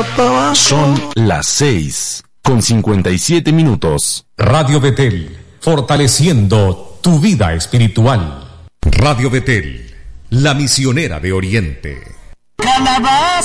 Son las 6:57. Radio Betel, fortaleciendo tu vida espiritual. Radio Betel, la misionera de Oriente. Calabaza